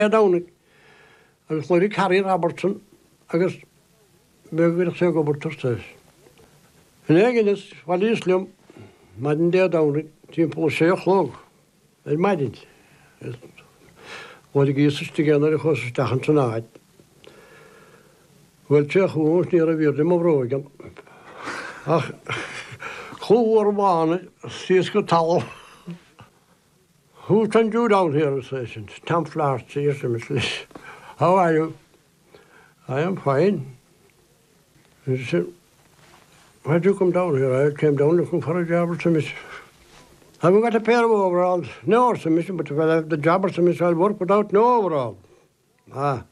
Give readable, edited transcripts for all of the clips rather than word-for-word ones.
dánig agus leir Harry Robertson agus begur sé go burtas. Yn eginnes wal Islam madin dé dánig timppla sé chlog. Madin. Wat ik eerst tegen de gosse dagen te naait. Wel tjech hoe niet weer de mevrouw. Ach, goed banen, zie je getal. Hoe can you down here, session? Tom Flart, see Mrs. How are you? I am fine. He said, why did you come down here? I came down looking for a job or something. Have we got a pair of overalls? No, submission, but if I have the job or something, I'll work without no overall. Ah.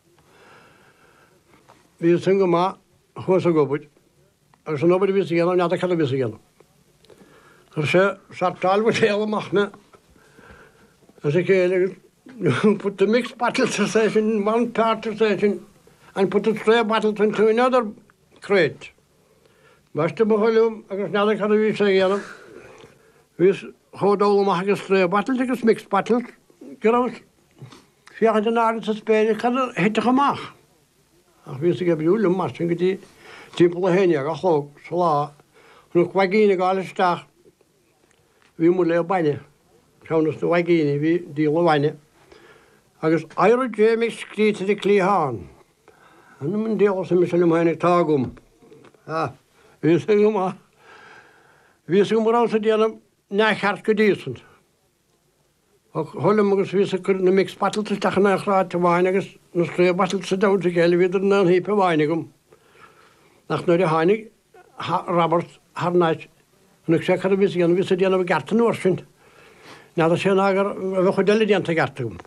We sing a ma, who's a go with? There's nobody busy again, not a kind of busy again. So, sat all with hell, machne. As I put the mixed battle session in one part of session and put the stray battles into another crate. Master Boholum, I guess now I can't be saying, we hold all the stray battles, it's mixed battles. Girls, she had an art to spare, can't hit a mach. I used to give you a mustang, the temple of Henya, a hog, slaw, look, wagging a garlic star. We will lay by it. Us the wagging, we deal with wine. I guess Ira Jamie screed to the Clehan. And the Mandela Simon Tagum. Ah, we sing them. We sing around the other Nachart decent. Holland we couldn't mix battle to Tachanachra to wine, I guess, no stray battle to down together with the heap of winegum. Nach no the Heinig, Robert, Harnight, and except a busy and visit the other garden orphan. Now the Senagar, we could diligent to get to him.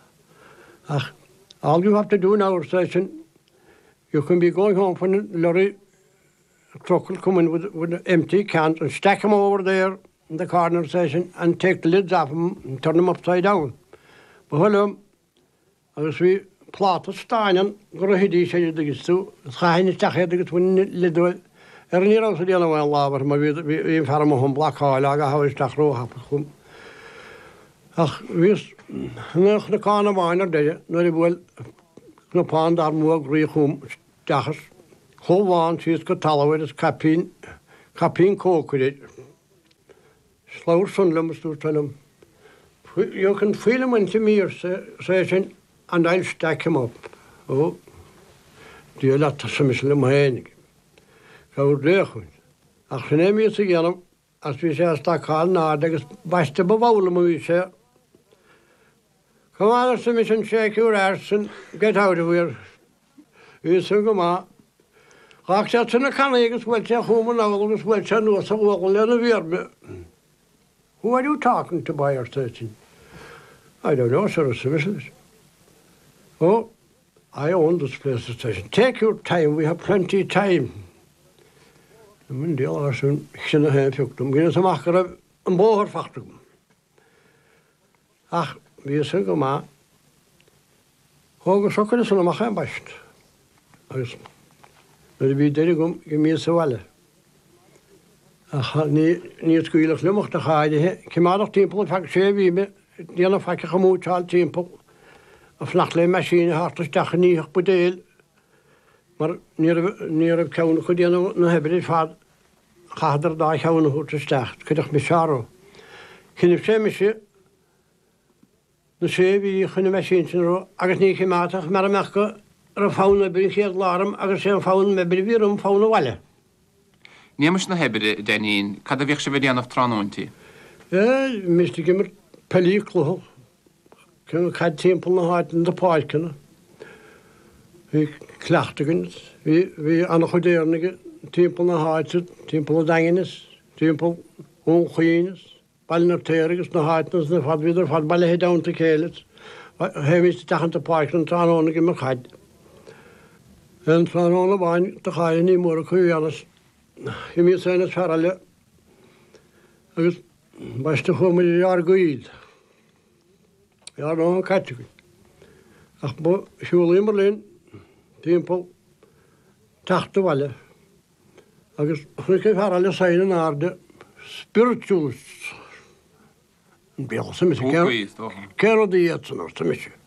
All you have to do now, station, you can be going home when the lorry truck will come in with empty cans and stack them over there in the corner station and take the lids off them and turn them upside down. But hello, as we plot a stein and go ahead, he said, the two, the high stack head, the twin lid. Near also the other one, lava, we farm home black hole, like a house stack row happen. Ach, wees nog de kane weiner deed, nou die wel knopaan daar moe griechen dags. Gewoon ze is getallen met het kapien koken dit. Slauw zonlen stoot van hem. Je kan veel mensen meer zeggen en dan stek hem op. Oh, die laat ze misschien maar heen. Ga het goed. Ach, ze nemen je zich aan als we zeggen stak halen naar de beste bewouwen moet je zeggen. Come on, submission, shake your ass and get out of here. You say, come on. Rockshot in the canning, which are home and all, which I know so well, let it weird. Who are you talking to by your station? I don't know, sir, submissions. Oh, I own this place station. Take your time, we have plenty of time. The Monday are soon, shouldn't have took them. Give us a marker of a more factum. Ach, we say, come on. Hoge sokken is nog geen best. Dus, dat we daar kom, je meer zo wel. Ach, niet schuilig, nu mocht ik gaan. Ik heb maar nog tempel, ik zei wie me, die nog vaak gemoed al tempel. Of nachtelijke machine, hartstikke dag niet op deel. Maar neer op koude goed, die nog hebben die vader. Gaat er daar koude goed te staan. Ik dacht met Charo. Geen opzij de wie kunnen machines agus niet gematigd, maar mag er fauna ben geen alarm, agus zijn fauna met bij weer fauna wallen. Nee, maar hebben dan in. Kan de weg ze weer aan of tranonti? Ja, mistig immer pellicule. Kunnen geen tempel nog uit in de parken. We klachten, we aan de moderne tempel nog uit, tempel dangenis, tempel ongeïnes. Balneterigus na haitnas na fad vidar fad balle he down to kelet. He wist tachen te park en tran on immer gehad. En tran on baan te gaan nie more ku alles. Je moet zijn het verhalle. Agus bast te met jaar goed. Ja, dan katje. Ach bo school in Berlin. Tempel tachte walle. Agus ik verhalle zijn naar de spirituals. Beelsen met een kerel die het nog te missen.